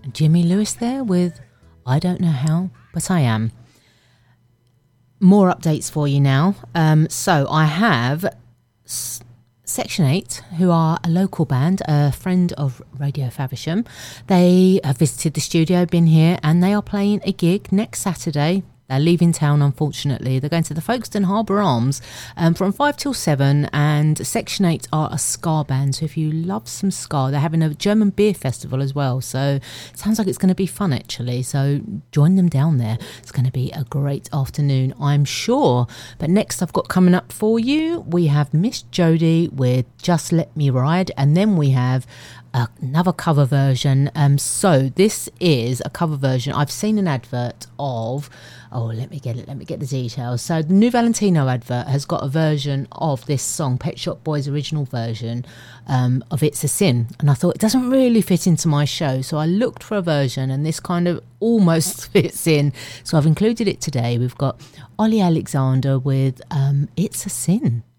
Jimmy Lewis there with I Don't Know How, But I Am. More updates for you now. So I have Section 8, who are a local band, a friend of Radio Faversham. They have visited the studio, been here, and they are playing a gig next Saturday. They're leaving town, unfortunately. They're going to the Folkestone Harbour Arms from 5 till 7, and Section 8 are a ska band. So if you love some ska, they're having a German beer festival as well. So it sounds like it's going to be fun, actually. So join them down there. It's going to be a great afternoon, I'm sure. But next I've got coming up for you, we have Miss Jodie with Just Let Me Ride, and then we have another cover version. So this is a cover version. I've seen an advert of, let me get the details. So the New Valentino advert has got a version of this song, Pet Shop Boys original version of It's a Sin, and I thought it doesn't really fit into my show, so I looked for a version, and this kind of almost fits in, so I've included it today. We've got Ollie Alexander with It's a Sin.